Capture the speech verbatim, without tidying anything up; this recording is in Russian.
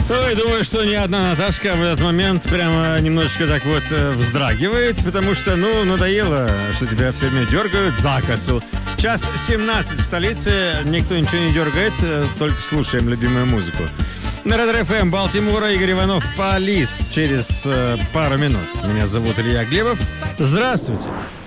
Ой, думаю, что ни одна Наташка в этот момент прямо немножечко так вот э, вздрагивает, потому что, ну, надоело, что тебя все время дергают за косу. Час семнадцать в столице, никто ничего не дергает, э, только слушаем любимую музыку. На Red эф эм Балтимора, Игорь Иванов, Полис через э, пару минут. Меня зовут Илья Глебов. Здравствуйте.